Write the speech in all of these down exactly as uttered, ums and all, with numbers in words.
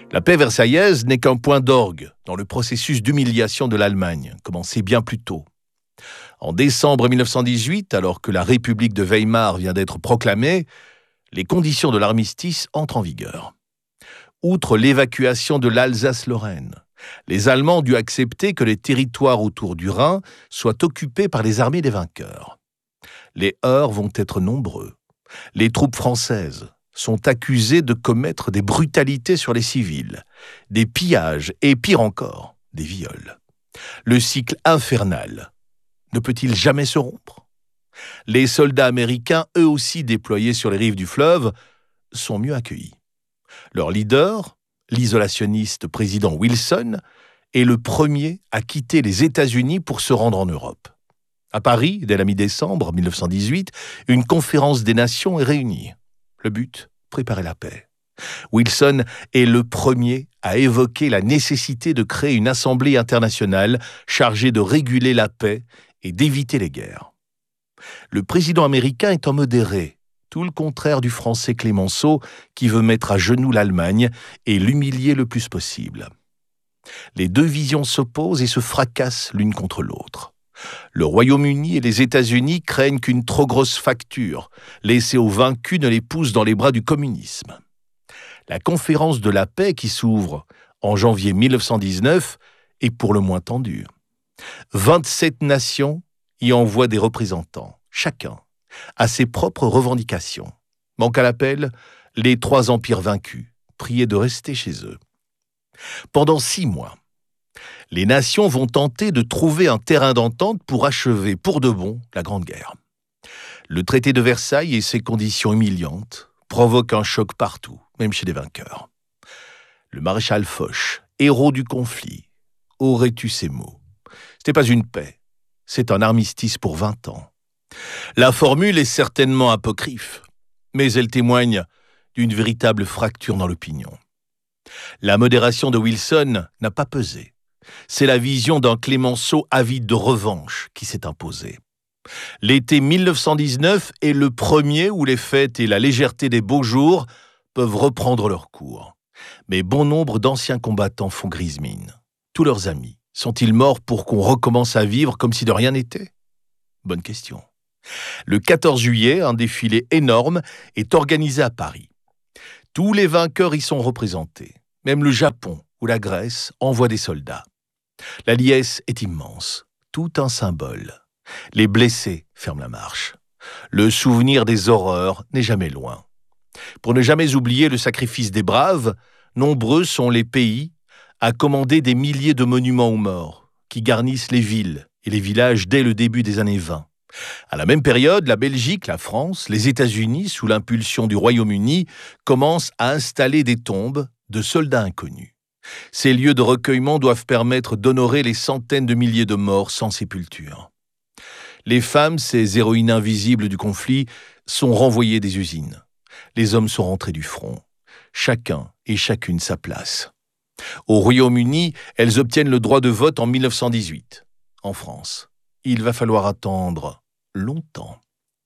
La paix versaillaise n'est qu'un point d'orgue dans le processus d'humiliation de l'Allemagne, commencé bien plus tôt. En décembre mille neuf cent dix-huit, alors que la République de Weimar vient d'être proclamée, les conditions de l'armistice entrent en vigueur. Outre l'évacuation de l'Alsace-Lorraine, les Allemands ont dû accepter que les territoires autour du Rhin soient occupés par les armées des vainqueurs. Les heurts vont être nombreux. Les troupes françaises sont accusées de commettre des brutalités sur les civils, des pillages et, pire encore, des viols. Le cycle infernal ne peut-il jamais se rompre ? Les soldats américains, eux aussi déployés sur les rives du fleuve, sont mieux accueillis. Leur leader, l'isolationniste président Wilson, est le premier à quitter les États-Unis pour se rendre en Europe. À Paris, dès la mi-décembre mille neuf cent dix-huit, une conférence des nations est réunie. Le but, préparer la paix. Wilson est le premier à évoquer la nécessité de créer une assemblée internationale chargée de réguler la paix et d'éviter les guerres. Le président américain est un modéré, tout le contraire du français Clémenceau qui veut mettre à genoux l'Allemagne et l'humilier le plus possible. Les deux visions s'opposent et se fracassent l'une contre l'autre. Le Royaume-Uni et les États-Unis craignent qu'une trop grosse facture, laissée aux vaincus, ne les pousse dans les bras du communisme. La conférence de la paix qui s'ouvre en janvier mille neuf cent dix-neuf est pour le moins tendue. vingt-sept nations y envoient des représentants, chacun a ses propres revendications. Manque à l'appel, les trois empires vaincus, priés de rester chez eux. Pendant six mois, les nations vont tenter de trouver un terrain d'entente pour achever pour de bon la Grande Guerre. Le traité de Versailles et ses conditions humiliantes provoquent un choc partout, même chez les vainqueurs. Le maréchal Foch, héros du conflit, aurait eu ces mots. Ce n'est pas une paix, c'est un armistice pour vingt ans. La formule est certainement apocryphe, mais elle témoigne d'une véritable fracture dans l'opinion. La modération de Wilson n'a pas pesé. C'est la vision d'un Clémenceau avide de revanche qui s'est imposée. L'été mille neuf cent dix-neuf est le premier où les fêtes et la légèreté des beaux jours peuvent reprendre leur cours. Mais bon nombre d'anciens combattants font grise mine. Tous leurs amis sont-ils morts pour qu'on recommence à vivre comme si de rien n'était ? Bonne question. Le quatorze juillet, un défilé énorme est organisé à Paris. Tous les vainqueurs y sont représentés. Même le Japon ou la Grèce envoient des soldats. La liesse est immense, tout un symbole. Les blessés ferment la marche. Le souvenir des horreurs n'est jamais loin. Pour ne jamais oublier le sacrifice des braves, nombreux sont les pays à commander des milliers de monuments aux morts qui garnissent les villes et les villages dès le début des années vingt. À la même période, la Belgique, la France, les États-Unis, sous l'impulsion du Royaume-Uni, commencent à installer des tombes de soldats inconnus. Ces lieux de recueillement doivent permettre d'honorer les centaines de milliers de morts sans sépulture. Les femmes, ces héroïnes invisibles du conflit, sont renvoyées des usines. Les hommes sont rentrés du front. Chacun et chacune sa place. Au Royaume-Uni, elles obtiennent le droit de vote en mille neuf cent dix-huit. En France, il va falloir attendre longtemps.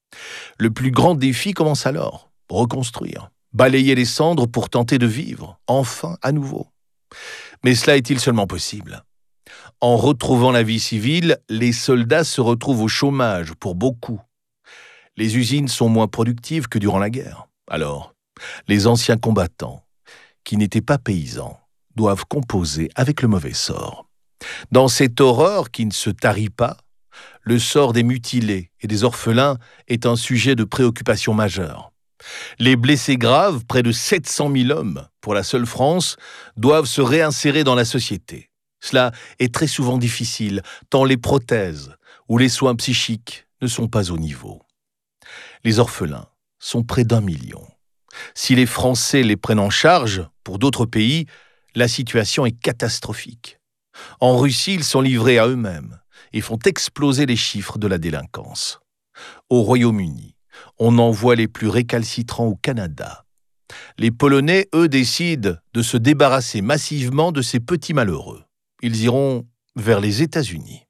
Le plus grand défi commence alors, reconstruire, balayer les cendres pour tenter de vivre, enfin à nouveau. Mais cela est-il seulement possible ? En retrouvant la vie civile, les soldats se retrouvent au chômage pour beaucoup. Les usines sont moins productives que durant la guerre. Alors, les anciens combattants, qui n'étaient pas paysans, doivent composer avec le mauvais sort. Dans cette horreur qui ne se tarit pas, le sort des mutilés et des orphelins est un sujet de préoccupation majeure. Les blessés graves, près de sept cent mille hommes pour la seule France, doivent se réinsérer dans la société. Cela est très souvent difficile, tant les prothèses ou les soins psychiques ne sont pas au niveau. Les orphelins sont près d'un million. Si les Français les prennent en charge, pour d'autres pays, la situation est catastrophique. En Russie, ils sont livrés à eux-mêmes et font exploser les chiffres de la délinquance. Au Royaume-Uni, on envoie les plus récalcitrants au Canada. Les Polonais, eux, décident de se débarrasser massivement de ces petits malheureux. Ils iront vers les États-Unis.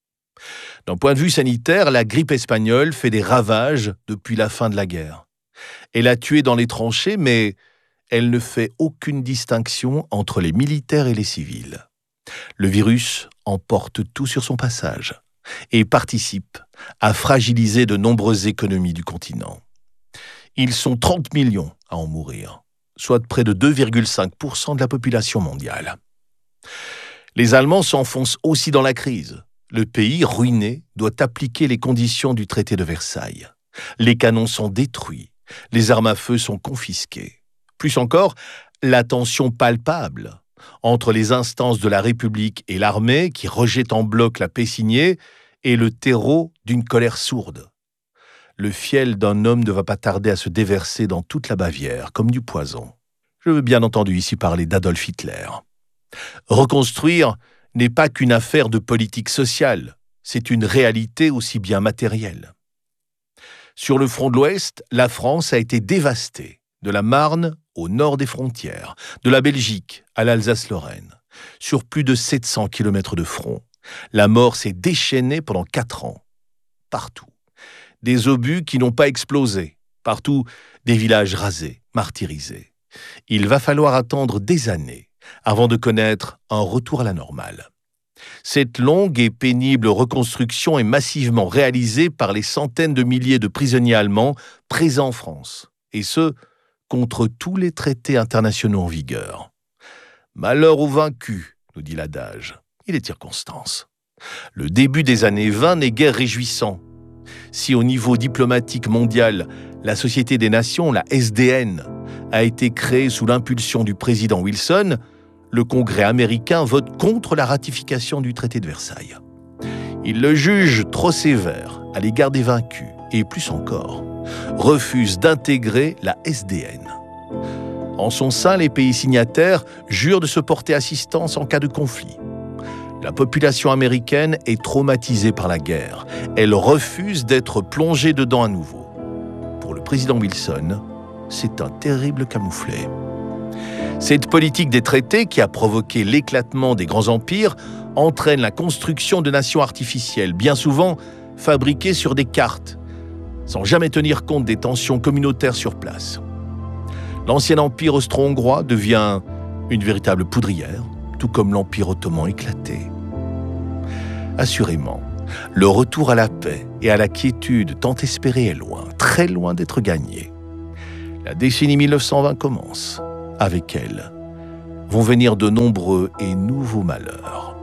D'un point de vue sanitaire, la grippe espagnole fait des ravages depuis la fin de la guerre. Elle a tué dans les tranchées, mais elle ne fait aucune distinction entre les militaires et les civils. Le virus emporte tout sur son passage et participe à fragiliser de nombreuses économies du continent. Ils sont trente millions à en mourir, soit près de deux virgule cinq pour cent de la population mondiale. Les Allemands s'enfoncent aussi dans la crise. Le pays, ruiné, doit appliquer les conditions du traité de Versailles. Les canons sont détruits, les armes à feu sont confisquées. Plus encore, la tension palpable entre les instances de la République et l'armée, qui rejettent en bloc la paix signée, est le terreau d'une colère sourde. Le fiel d'un homme ne va pas tarder à se déverser dans toute la Bavière, comme du poison. Je veux bien entendu ici parler d'Adolf Hitler. Reconstruire n'est pas qu'une affaire de politique sociale, c'est une réalité aussi bien matérielle. Sur le front de l'Ouest, la France a été dévastée, de la Marne au nord des frontières, de la Belgique à l'Alsace-Lorraine. Sur plus de sept cents kilomètres de front, la mort s'est déchaînée pendant quatre ans. Partout, des obus qui n'ont pas explosé. Partout, des villages rasés, martyrisés. Il va falloir attendre des années avant de connaître un retour à la normale. Cette longue et pénible reconstruction est massivement réalisée par les centaines de milliers de prisonniers allemands présents en France, et ce, contre tous les traités internationaux en vigueur. Malheur aux vaincus, nous dit l'adage. Il est de circonstance. Le début des années vingt n'est guère réjouissant. Si au niveau diplomatique mondial, la Société des Nations, la S D N, a été créée sous l'impulsion du président Wilson, le Congrès américain vote contre la ratification du traité de Versailles. Il le juge trop sévère à l'égard des vaincus et, plus encore, refuse d'intégrer la S D N. En son sein, les pays signataires jurent de se porter assistance en cas de conflit. La population américaine est traumatisée par la guerre. Elle refuse d'être plongée dedans à nouveau. Pour le président Wilson, c'est un terrible camouflet. Cette politique des traités, qui a provoqué l'éclatement des grands empires, entraîne la construction de nations artificielles, bien souvent fabriquées sur des cartes, sans jamais tenir compte des tensions communautaires sur place. L'ancien empire austro-hongrois devient une véritable poudrière, tout comme l'empire ottoman éclaté. Assurément, le retour à la paix et à la quiétude tant espéré est loin, très loin d'être gagné. La décennie mille neuf cent vingt commence. Avec elle vont venir de nombreux et nouveaux malheurs.